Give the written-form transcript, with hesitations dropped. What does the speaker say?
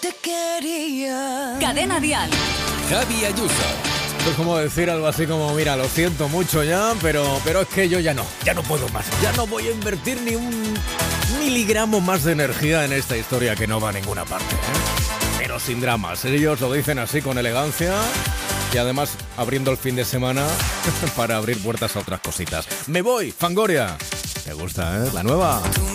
te quería. Cadena Dial. Javi Ayuso. Es como decir algo así como, mira, lo siento mucho ya, pero es que yo ya no puedo más. Ya no voy a invertir ni un miligramo más de energía en esta historia que no va a ninguna parte, ¿eh? Pero sin dramas, ellos lo dicen así con elegancia y además abriendo el fin de semana para abrir puertas a otras cositas. Me voy, Fangoria. Me gusta, ¿eh? La nueva.